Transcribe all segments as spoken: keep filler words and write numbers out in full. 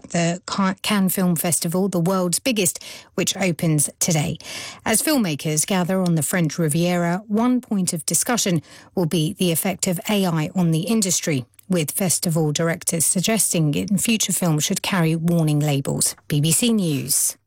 at the Cannes Film Festival, the world's biggest, which opens today. As filmmakers gather on the French Riviera, one point of discussion will be the effect of A I on the industry, with festival directors suggesting in future films should carry warning labels. B B C News.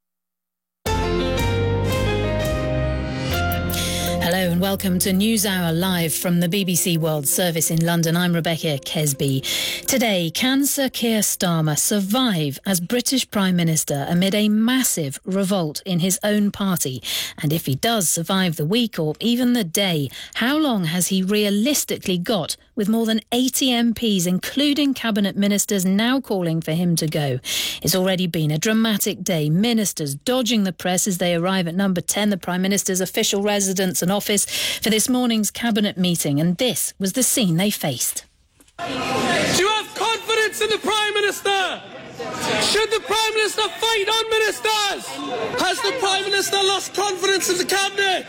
Hello and welcome to NewsHour live from the B B C World Service in London. I'm Rebecca Kesby. Today, can Sir Keir Starmer survive as British Prime Minister amid a massive revolt in his own party? And if he does survive the week or even the day, how long has he realistically got with more than eighty M Ps, including cabinet ministers, now calling for him to go? It's already been a dramatic day. Ministers dodging the press as they arrive at number ten, the Prime Minister's official residence and office, for this morning's cabinet meeting, and this was the scene they faced. Do you have confidence in the Prime Minister? Should the Prime Minister fight on ministers? Has the Prime Minister lost confidence in the Cabinet?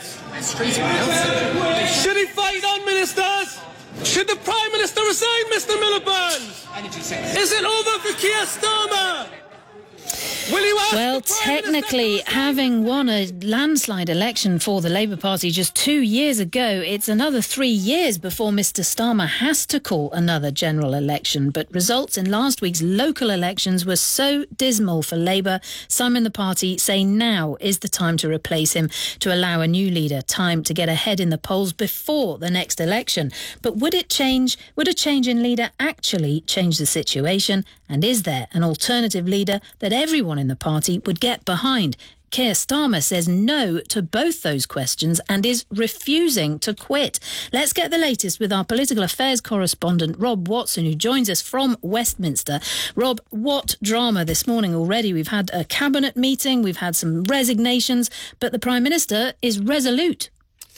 Should he fight on ministers? Should the Prime Minister resign, Mr Miliband? Is it over for Keir Starmer? Well, technically, having won a landslide election for the Labour Party just two years ago, it's another three years before Mr Starmer has to call another general election. But results in last week's local elections were so dismal for Labour, some in the party say now is the time to replace him, to allow a new leader time to get ahead in the polls before the next election. But would it change? Would a change in leader actually change the situation? And is there an alternative leader that everyone in the party would get behind? Keir Starmer says no to both those questions and is refusing to quit. Let's get the latest with our political affairs correspondent, Rob Watson, who joins us from Westminster. Rob, what drama this morning already? We've had a cabinet meeting, we've had some resignations, but the Prime Minister is resolute.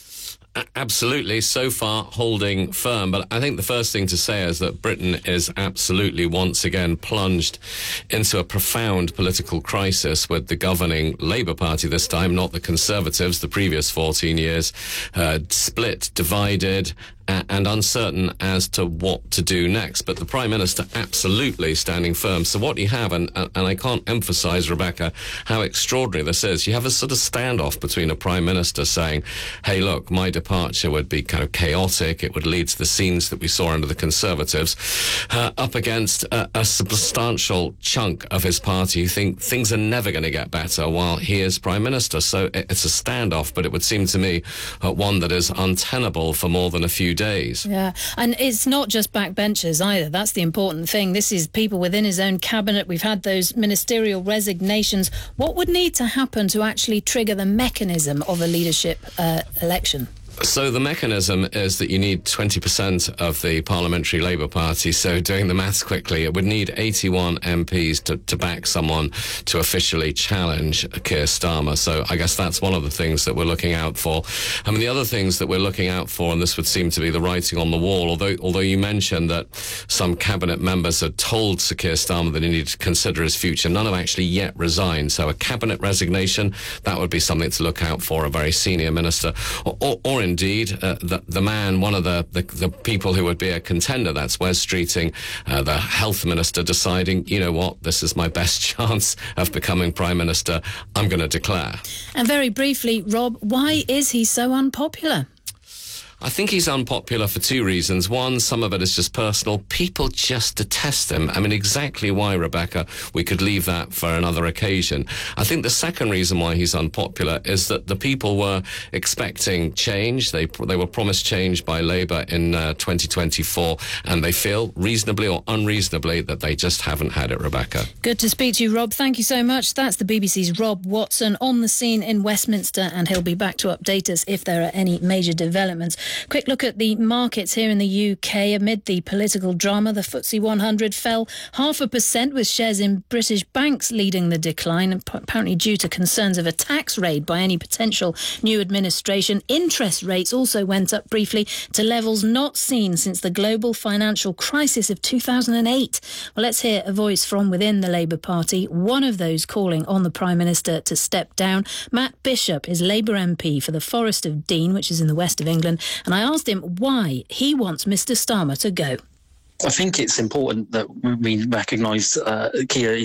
Absolutely, so far holding firm. But I think the first thing to say is that Britain is absolutely once again plunged into a profound political crisis with the governing Labour Party this time, not the Conservatives, the previous fourteen years, uh, split, divided, and uncertain as to what to do next. But the Prime Minister absolutely standing firm. So what you have, and, and I can't emphasise, Rebecca, how extraordinary this is, you have a sort of standoff between a Prime Minister saying, hey, look, my departure would be kind of chaotic, it would lead to the scenes that we saw under the Conservatives, uh, up against a, a substantial chunk of his party who think things are never going to get better while he is Prime Minister. So it's a standoff, but it would seem to me uh, one that is untenable for more than a few days. Yeah, and it's not just backbenchers either. That's the important thing. This is people within his own cabinet. We've had those ministerial resignations. What would need to happen to actually trigger the mechanism of a leadership uh, election? So the mechanism is that you need twenty percent of the Parliamentary Labour Party. So doing the maths quickly, it would need eighty-one M Ps to, to back someone to officially challenge Keir Starmer. So I guess that's one of the things that we're looking out for. I mean, the other things that we're looking out for, and this would seem to be the writing on the wall, although although you mentioned that some cabinet members had told Sir Keir Starmer that he needed to consider his future, none have actually yet resigned. So a cabinet resignation, that would be something to look out for, a very senior minister, or, or, or indeed, uh, the, the man, one of the, the, the people who would be a contender, that's Wes Streeting, uh, the health minister, deciding, you know what, this is my best chance of becoming Prime Minister, I'm going to declare. And very briefly, Rob, why is he so unpopular? I think he's unpopular for two reasons. One, some of it is just personal. People just detest him. I mean, exactly why, Rebecca, we could leave that for another occasion. I think the second reason why he's unpopular is that the people were expecting change. They they were promised change by Labour in uh, twenty twenty-four, and they feel, reasonably or unreasonably, that they just haven't had it, Rebecca. Good to speak to you, Rob. Thank you so much. That's the B B C's Rob Watson on the scene in Westminster, and he'll be back to update us if there are any major developments. Quick look at the markets here in the U K. Amid the political drama, the F T S E one hundred fell half a percent, with shares in British banks leading the decline, apparently due to concerns of a tax raid by any potential new administration. Interest rates also went up briefly to levels not seen since the global financial crisis of two thousand eight. Well, let's hear a voice from within the Labour Party, one of those calling on the Prime Minister to step down. Matt Bishop is Labour M P for the Forest of Dean, which is in the west of England, and I asked him why he wants Mister Starmer to go. I think it's important that we recognise uh, Keir